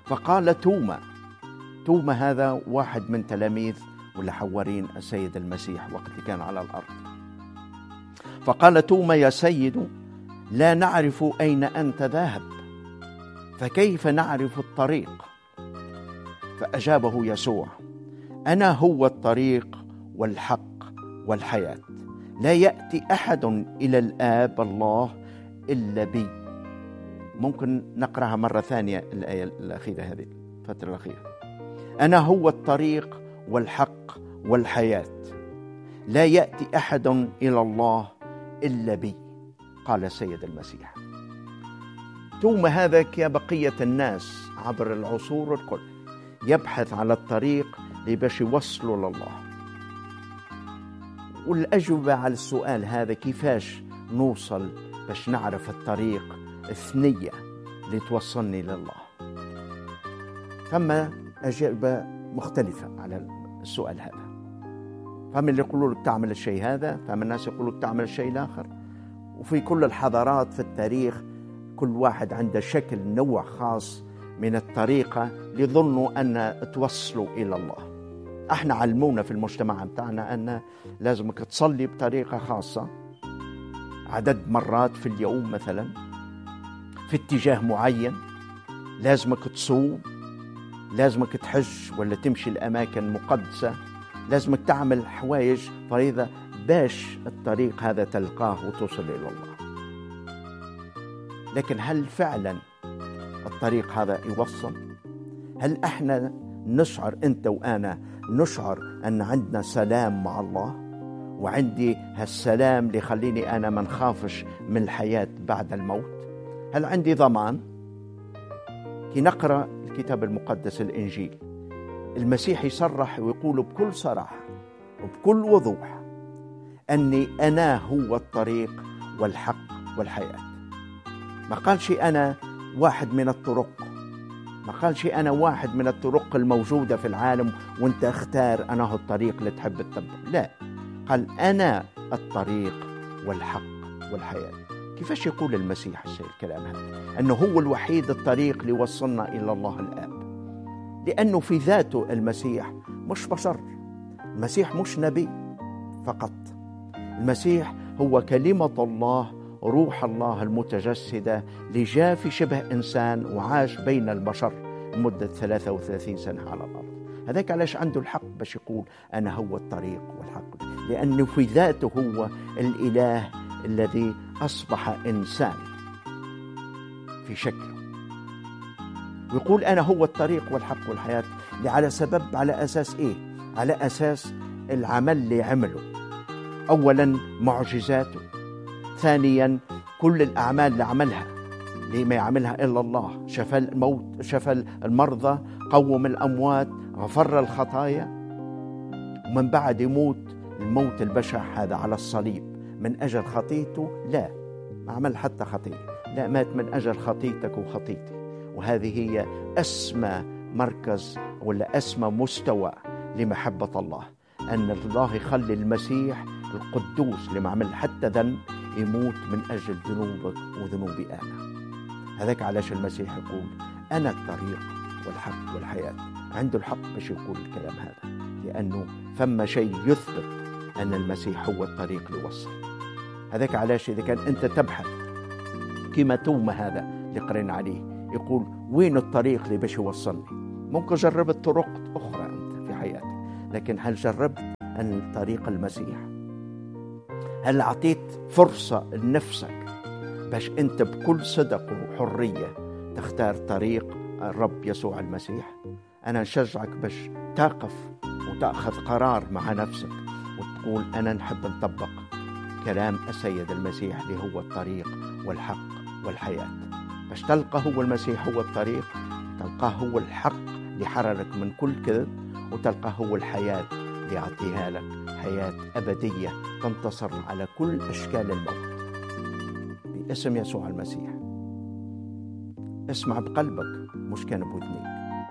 فقال توما هذا واحد من تلاميذ ولا حوارين السيد المسيح وقت كان على الأرض. فقال توما: يا سيد، لا نعرف أين أنت ذاهب، فكيف نعرف الطريق؟ فأجابه يسوع: أنا هو الطريق والحق والحياة، لا يأتي أحد إلى الآب الله إلا بي. ممكن نقرأها مرة ثانية الآية الأخيرة، هذه الفترة الأخيرة: أنا هو الطريق والحق والحياة، لا يأتي أحد إلى الله إلا بي، قال السيد المسيح. توما هذا كبقية الناس عبر العصور الكل يبحث على الطريق لباش يوصلوا لله. والأجوبة على السؤال هذا كيفاش نوصل باش نعرف الطريق الثنية اللي توصلني لله، فما أجوبة مختلفة على السؤال هذا. فما اللي يقولوا لك تعمل الشيء هذا، فما الناس يقولوا لك تعمل الشيء الآخر. وفي كل الحضارات في التاريخ كل واحد عنده شكل نوع خاص من الطريقة اللي يظنوا أن توصلوا إلى الله. احنا علمونا في المجتمع بتاعنا أن لازمك تصلي بطريقة خاصة عدد مرات في اليوم مثلا، في اتجاه معين، لازمك تصوم، لازمك تحج ولا تمشي الأماكن مقدسة، لازمك تعمل حوايج فريضة باش الطريق هذا تلقاه وتوصل إلى الله. لكن هل فعلا الطريق هذا يوصل؟ هل احنا نشعر، انت وانا نشعر ان عندنا سلام مع الله، وعندي هالسلام اللي يخليني انا ما نخافش من الحياة بعد الموت؟ هل عندي ضمان؟ كي نقرأ الكتاب المقدس الإنجيل، المسيح يصرح ويقول بكل صراحة وبكل وضوح أني أنا هو الطريق والحق والحياة. ما قالش أنا واحد من الطرق، ما قالش أنا واحد من الطرق الموجودة في العالم وانت اختار أنا هو الطريق اللي تحب تتبعه. لا، قال أنا الطريق والحق والحياة. كيفاش يقول المسيح الكلام هذا؟ أنه هو الوحيد الطريق اللي وصلنا إلى الله الآب، لأنه في ذاته المسيح مش بشر، المسيح مش نبي فقط، المسيح هو كلمة الله، روح الله المتجسدة اللي جاء في شبه إنسان وعاش بين البشر لمدة 33 سنة على الأرض. هذاك علاش عنده الحق باش يقول أنا هو الطريق والحق، لأنه في ذاته هو الإله الذي أصبح إنسان في شكله، ويقول أنا هو الطريق والحق والحياة. على أساس إيه؟ على أساس العمل اللي عمله، أولا معجزاته، ثانيا كل الأعمال اللي عملها اللي ما يعملها إلا الله، شفى الموت، شفى المرضى، قوم الأموات، غفر الخطايا، ومن بعد يموت الموت البشع هذا على الصليب من أجل خطيته. لا، ما عمل حتى خطية، لا، مات من أجل خطيتك وخطيتي. وهذه هي أسمى مركز ولا أسمى مستوى لمحبة الله، أن الله يخلي المسيح القدوس اللي ما عمل حتى ذنب يموت من أجل ذنوبك وذنوبي أنا. هذاك علاش المسيح يقول أنا الطريق والحق والحياة. عنده الحق باش يقول الكلام هذا، لأنه فما شيء يثبت أن المسيح هو الطريق اللي يوصل. هذاك علاش إذا كان أنت تبحث كما توما هذا اللي قرينا عليه يقول وين الطريق اللي باش يوصلني، ممكن جربت طرق أخرى أنت في حياتك، لكن هل جربت أن طريق المسيح؟ هل أعطيت فرصة لنفسك باش أنت بكل صدق وحرية تختار طريق الرب يسوع المسيح؟ أنا نشجعك باش تقف وتأخذ قرار مع نفسك وتقول أنا نحب نطبق كلام السيد المسيح اللي هو الطريق والحق والحياة، باش تلقى هو المسيح هو الطريق، تلقاه هو الحق اللي يحررك من كل كذب، وتلقاه هو الحياة اللي يعطيها لك حياة أبدية تنتصر على كل أشكال الموت باسم يسوع المسيح. اسمع بقلبك مش كان بودنيك.